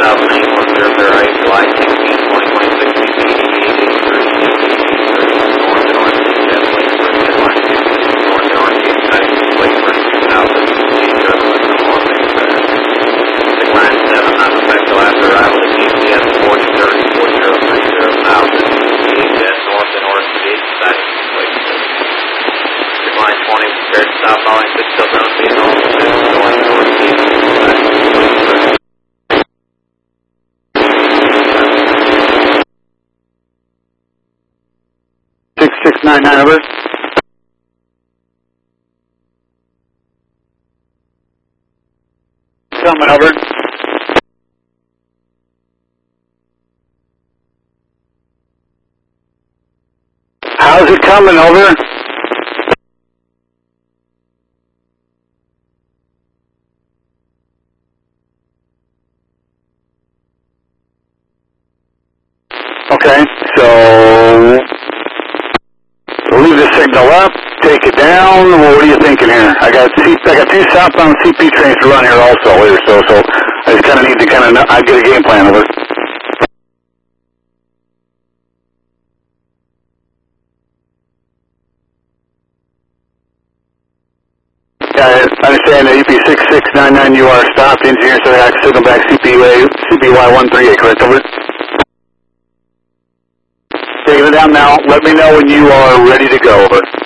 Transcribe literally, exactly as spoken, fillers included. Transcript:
thousand eight one zero zero eight, July sixteenth, twenty twenty-six, eight eight eight three, north and north, definitely for midline two, north and north, exciting display for two thousand eight zero seven, north and six nine seven, not effective after arrival to G P S forty thirty, four zero three zero thousand, G H S north and north, exciting display for line twenty, prepared to stop following six till seven feet, north going north, exciting display for six six nine nine, over. Coming, over. How's it coming, over? Okay, so leave the signal up, take it down. Well, what are you thinking here? I got C I got two southbound C P trains to run here also here, so so I just kind of need to kind of I get a game plan over. Yeah, I understand that U P six six nine nine you are stopped. Engineer said I signal back C P Y one three eight, correct, over? Taking it down now. Let me know when you are ready to go, over.